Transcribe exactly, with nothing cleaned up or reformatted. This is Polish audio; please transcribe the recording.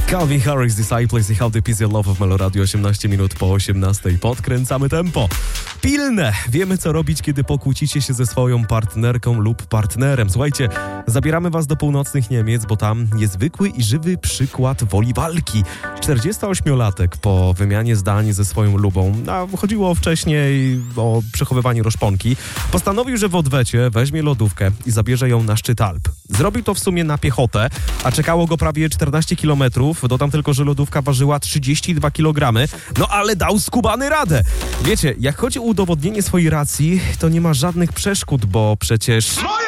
Calvin Harris, Disciples i How Deep Is Your Love w Meloradio, osiemnaście minut po osiemnastej. Podkręcamy tempo. Pilne! Wiemy, co robić, kiedy pokłócicie się ze swoją partnerką lub partnerem. Słuchajcie, zabieramy was do północnych Niemiec, bo tam niezwykły i żywy przykład woli walki. czterdziestoośmiolatek po wymianie zdań ze swoją lubą, a chodziło wcześniej o przechowywanie rozponki, postanowił, że w odwecie weźmie lodówkę i zabierze ją na szczyt Alp. Zrobił to w sumie na piechotę, a czekało go prawie czternaście kilometrów. Dodam tylko, że lodówka ważyła trzydzieści dwa kilogramy. No ale dał skubany radę. Wiecie, jak chodzi o udowodnienie swojej racji, to nie ma żadnych przeszkód, bo przecież...